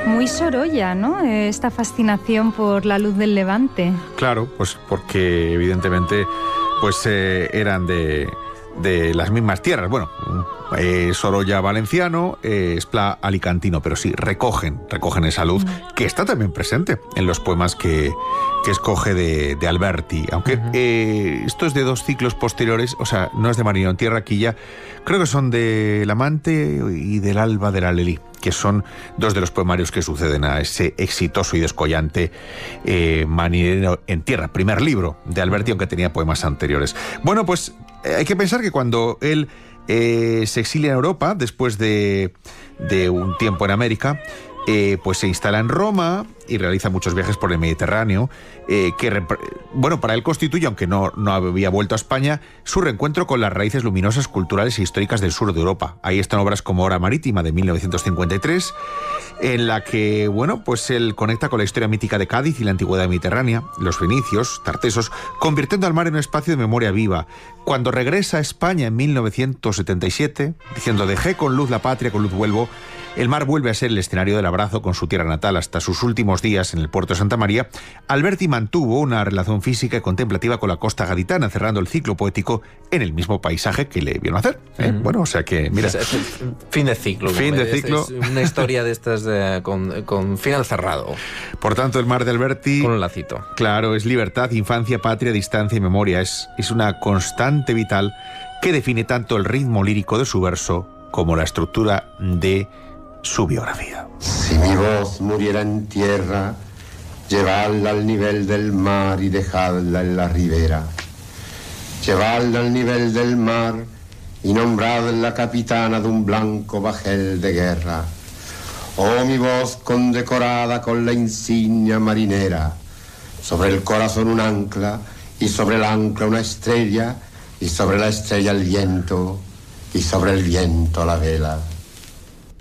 Muy Sorolla, ¿no? Esta fascinación por la luz del Levante. Claro, pues porque evidentemente pues eran de las mismas tierras. Bueno, Sorolla valenciano, Esplá alicantino, pero sí, recogen esa luz que está también presente en los poemas que escoge de Alberti. Aunque esto es de dos ciclos posteriores, o sea, no es de Marinero en tierra, aquí ya creo que son de El amante y del alba del Alelí, que son dos de los poemarios que suceden a ese exitoso y descollante Marinero en tierra, primer libro de Alberti, aunque tenía poemas anteriores. Bueno, pues hay que pensar que cuando él se exilia en Europa, después de un tiempo en América, pues se instala en Roma y realiza muchos viajes por el Mediterráneo, para él constituye, aunque no había vuelto a España, su reencuentro con las raíces luminosas, culturales e históricas del sur de Europa. Ahí están obras como Hora Marítima, de 1953, en la que, pues él conecta con la historia mítica de Cádiz y la antigüedad mediterránea, los fenicios, tartesos, convirtiendo al mar en un espacio de memoria viva. Cuando regresa a España en 1977, diciendo: dejé con luz la patria, con luz vuelvo, el mar vuelve a ser el escenario del abrazo con su tierra natal hasta sus últimos días en el puerto de Santa María. Alberti mantuvo una relación física y contemplativa con la costa gaditana, cerrando el ciclo poético en el mismo paisaje que le vio nacer. Bueno, o sea que, mira... Fin de ciclo. Fin de ciclo. Es una historia de estas con final cerrado. Por tanto, el mar de Alberti... Con un lacito. Claro, es libertad, infancia, patria, distancia y memoria. Es una constante vital que define tanto el ritmo lírico de su verso como la estructura de su biografía. Si mi voz muriera en tierra, llevadla al nivel del mar y dejadla en la ribera. Llevadla al nivel del mar y nombradla capitana de un blanco bajel de guerra. Oh, mi voz condecorada con la insignia marinera, sobre el corazón un ancla, y sobre el ancla una estrella, y sobre la estrella el viento, y sobre el viento la vela.